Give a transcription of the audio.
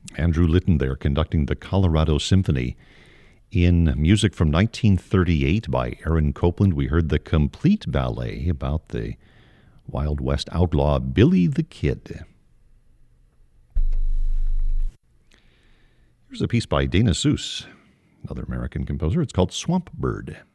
Andrew Litton there conducting the Colorado Symphony. In music from 1938 by Aaron Copland, we heard the complete ballet about the Wild West outlaw Billy the Kid. Here's a piece by Dana Seuss, another American composer. It's called Swamp Bird.